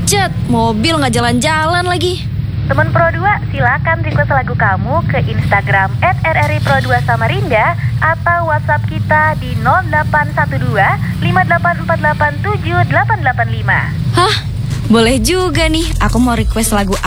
macet, mobil nggak jalan-jalan lagi. Teman Pro 2, silakan request lagu kamu ke Instagram @rripro2 Samarinda atau WhatsApp kita di 0812 58487 885. Hah? Boleh juga nih, aku mau request lagu